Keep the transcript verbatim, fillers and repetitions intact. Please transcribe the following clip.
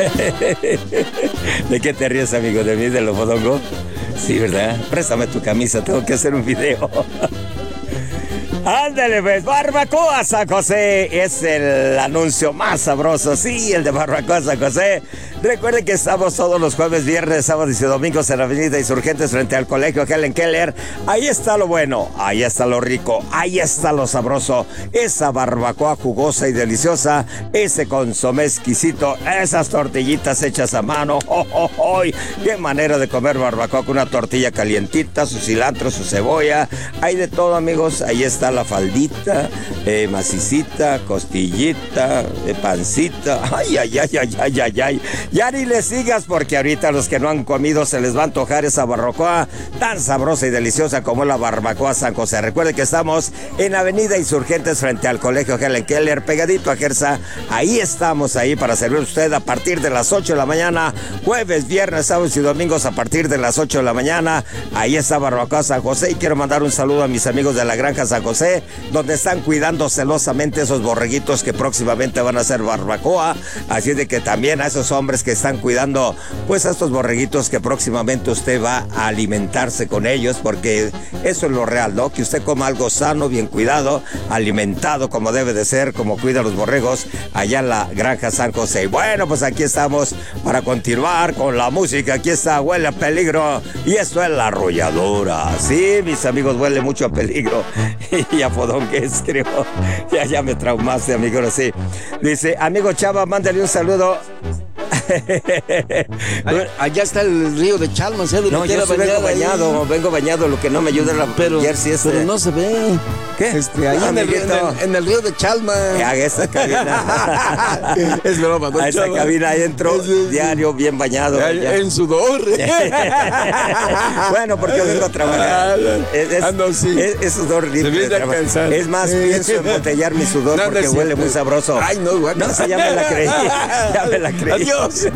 ¿De qué te ríes, amigo? ¿De mí, de lo fodongo? Sí, ¿verdad? Préstame tu camisa, tengo que hacer un video. Ándale, pues, Barbacoa San José es el anuncio más sabroso, sí, el de Barbacoa San José. Recuerden que estamos todos los jueves, viernes, sábados y domingos en la avenida Insurgentes frente al colegio Helen Keller. Ahí está lo bueno, ahí está lo rico, ahí está lo sabroso. Esa barbacoa jugosa y deliciosa, ese consomé exquisito, esas tortillitas hechas a mano. ¡Oh, oh, oh! ¡Qué manera de comer barbacoa con una tortilla calientita, su cilantro, su cebolla! Hay de todo, amigos. Ahí está la faldita, eh, macicita, costillita, eh, pancita. ¡Ay, ay, ay, ay, ay, ay, ay! Ya ni le sigas, porque ahorita a los que no han comido se les va a antojar esa barbacoa tan sabrosa y deliciosa como la Barbacoa San José. Recuerde que estamos en Avenida Insurgentes frente al colegio Helen Keller, pegadito a Gersa. Ahí estamos, ahí para servir a usted a partir de las ocho de la mañana, jueves, viernes, sábados y domingos a partir de las ocho de la mañana. Ahí está Barbacoa San José, y quiero mandar un saludo a mis amigos de la Granja San José, donde están cuidando celosamente esos borreguitos que próximamente van a hacer barbacoa. Así de que también a esos hombres que están cuidando pues a estos borreguitos que próximamente usted va a alimentarse con ellos, porque eso es lo real, ¿no? Que usted coma algo sano, bien cuidado, alimentado como debe de ser, como cuida los borregos allá en la Granja San José. Y bueno, pues aquí estamos para continuar con la música. Aquí está Huele a Peligro, y esto es La Arrolladora. Sí, mis amigos, huele mucho a peligro y a fodongués, creo. Ya, ya me traumaste, amigo, sí. Dice, amigo Chava, mándale un saludo. Allá está el río de Chalmas, ¿eh? No, yo sí vengo bañado, ahí. vengo bañado, lo que no me ayuda la pero, jersey es... Pero no se ve. ¿Qué? Este, ahí ah, en, el, en, el, en el río de Chalmas. A esa cabina. Es broma, don A esa Chava. cabina entro es, es, diario, bien bañado. En, en sudor. Bueno, porque vengo a trabajar. Es, es, Ando, sí. es, es sudor limpio. Es más, pienso embotellar mi sudor no, porque no huele muy sabroso. Ay, no, güey. No, o sea, ya me la creí. Ya me la creí. Adiós.